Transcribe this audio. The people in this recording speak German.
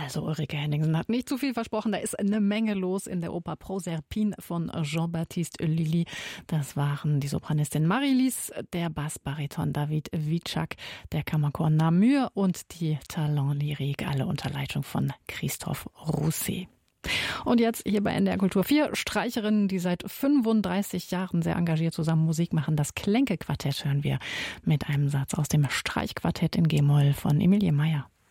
Also Ulrike Henningsen hat nicht zu viel versprochen. Da ist eine Menge los in der Oper Proserpine von Jean-Baptiste Lully. Das waren die Sopranistin Marie-Lise, der Bassbariton David Witschak, der Kammerchor Namur und die Talent Lyrique, alle unter Leitung von Christophe Rousset. Und jetzt hier bei NDR Kultur 4 Streicherinnen, die seit 35 Jahren sehr engagiert zusammen Musik machen. Das Klenke-Quartett hören wir mit einem Satz aus dem Streichquartett in G-Moll von Emilie Meyer.